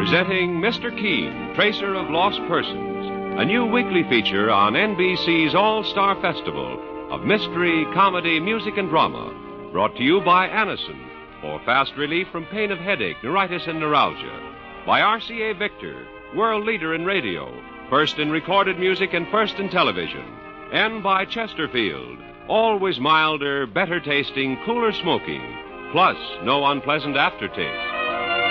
presenting Mr. Keene, Tracer of Lost Persons, a new weekly feature on NBC's All-Star Festival of mystery, comedy, music, and drama, brought to you by Anacin for fast relief from pain of headache, neuritis, and neuralgia, by RCA Victor, world leader in radio, first in recorded music and first in television, and by Chesterfield, always milder, better tasting, cooler smoking, plus no unpleasant aftertaste.